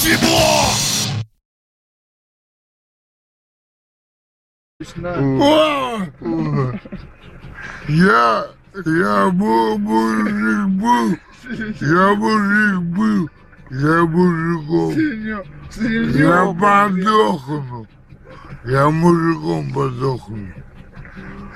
Чего? Я мужик был, я мужиком. Я подохну. Я мужиком подохну.